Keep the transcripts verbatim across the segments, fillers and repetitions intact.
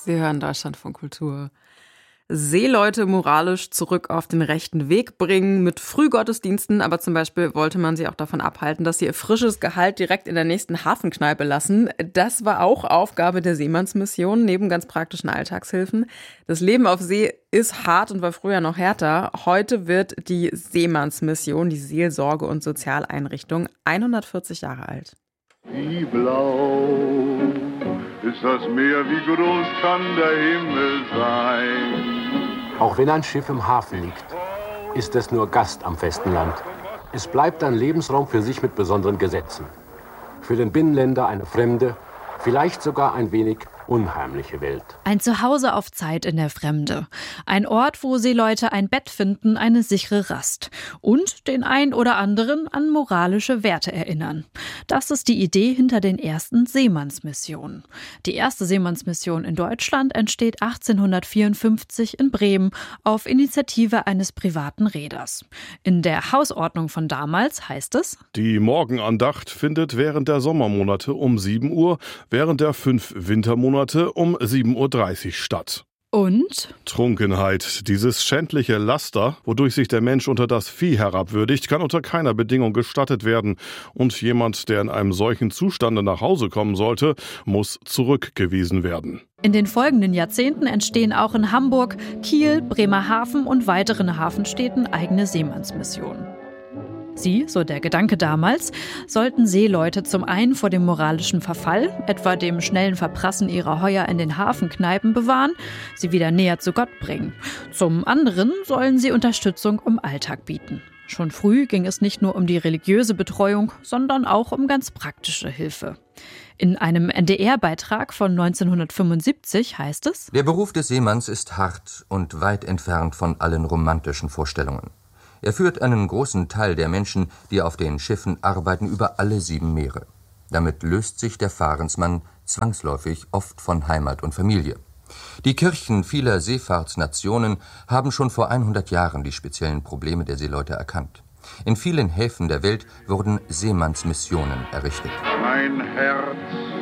Sie hören Deutschlandfunk Kultur. Seeleute moralisch zurück auf den rechten Weg bringen mit Frühgottesdiensten, aber zum Beispiel wollte man sie auch davon abhalten, dass sie ihr frisches Gehalt direkt in der nächsten Hafenkneipe lassen. Das war auch Aufgabe der Seemannsmission, neben ganz praktischen Alltagshilfen. Das Leben auf See ist hart und war früher noch härter. Heute wird die Seemannsmission, die Seelsorge- und Sozialeinrichtung, hundertvierzig Jahre alt. Wie blau ist das Meer, wie groß kann der Himmel sein? Auch wenn ein Schiff im Hafen liegt, ist es nur Gast am festen Land. Es bleibt ein Lebensraum für sich mit besonderen Gesetzen. Für den Binnenländer eine fremde, vielleicht sogar ein wenig unheimliche Welt. Ein Zuhause auf Zeit in der Fremde. Ein Ort, wo Seeleute ein Bett finden, eine sichere Rast. Und den ein oder anderen an moralische Werte erinnern. Das ist die Idee hinter den ersten Seemannsmissionen. Die erste Seemannsmission in Deutschland entsteht achtzehnhundertvierundfünfzig in Bremen auf Initiative eines privaten Reeders. In der Hausordnung von damals heißt es: Die Morgenandacht findet während der Sommermonate um sieben Uhr, während der fünf Wintermonate um sieben Uhr dreißig statt. Und? Trunkenheit, dieses schändliche Laster, wodurch sich der Mensch unter das Vieh herabwürdigt, kann unter keiner Bedingung gestattet werden. Und jemand, der in einem solchen Zustande nach Hause kommen sollte, muss zurückgewiesen werden. In den folgenden Jahrzehnten entstehen auch in Hamburg, Kiel, Bremerhaven und weiteren Hafenstädten eigene Seemannsmissionen. Sie, so der Gedanke damals, sollten Seeleute zum einen vor dem moralischen Verfall, etwa dem schnellen Verprassen ihrer Heuer in den Hafenkneipen, bewahren, sie wieder näher zu Gott bringen. Zum anderen sollen sie Unterstützung im Alltag bieten. Schon früh ging es nicht nur um die religiöse Betreuung, sondern auch um ganz praktische Hilfe. In einem N D R-Beitrag von neunzehnhundertfünfundsiebzig heißt es: Der Beruf des Seemanns ist hart und weit entfernt von allen romantischen Vorstellungen. Er führt einen großen Teil der Menschen, die auf den Schiffen arbeiten, über alle sieben Meere. Damit löst sich der Fahrensmann zwangsläufig oft von Heimat und Familie. Die Kirchen vieler Seefahrtsnationen haben schon vor hundert Jahren die speziellen Probleme der Seeleute erkannt. In vielen Häfen der Welt wurden Seemannsmissionen errichtet. Mein Herz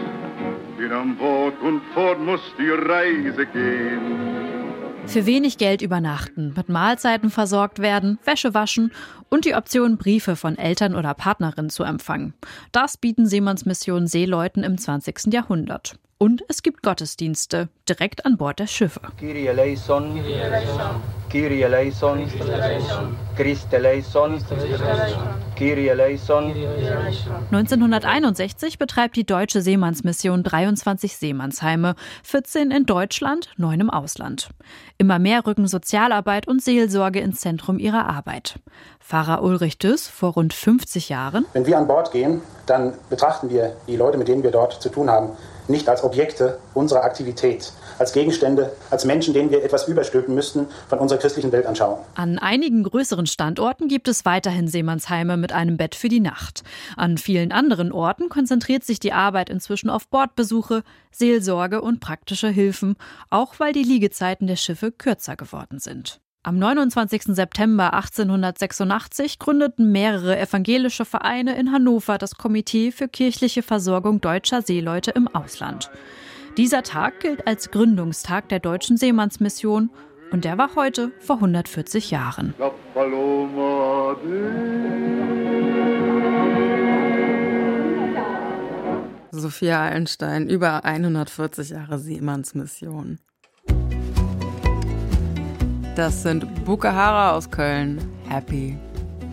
geht an Bord und fort muss die Reise gehen. Für wenig Geld übernachten, mit Mahlzeiten versorgt werden, Wäsche waschen und die Option, Briefe von Eltern oder Partnerinnen zu empfangen. Das bieten Seemannsmissionen Seeleuten im zwanzigsten Jahrhundert. Und es gibt Gottesdienste direkt an Bord der Schiffe. Kyrie eleison, Kyrie eleison, Christe eleison, Kyrie eleison. neunzehnhunderteinundsechzig betreibt die Deutsche Seemannsmission dreiundzwanzig Seemannsheime, vierzehn in Deutschland, neun im Ausland. Immer mehr rücken Sozialarbeit und Seelsorge ins Zentrum ihrer Arbeit. Pfarrer Ulrich Düss vor rund fünfzig Jahren. Wenn wir an Bord gehen, dann betrachten wir die Leute, mit denen wir dort zu tun haben, nicht als Objekte unserer Aktivität, als Gegenstände, als Menschen, denen wir etwas überstülpen müssten von unserer christlichen Weltanschauung. An einigen größeren Standorten gibt es weiterhin Seemannsheime mit einem Bett für die Nacht. An vielen anderen Orten konzentriert sich die Arbeit inzwischen auf Bordbesuche, Seelsorge und praktische Hilfen, auch weil die Liegezeiten der Schiffe kürzer geworden sind. Am neunundzwanzigsten September achtzehnhundertsechsundachtzig gründeten mehrere evangelische Vereine in Hannover das Komitee für kirchliche Versorgung deutscher Seeleute im Ausland. Dieser Tag gilt als Gründungstag der Deutschen Seemannsmission und der war heute vor hundertvierzig Jahren. Sophia Allenstein, über hundertvierzig Jahre Seemannsmission. Das sind Bukahara aus Köln. Happy.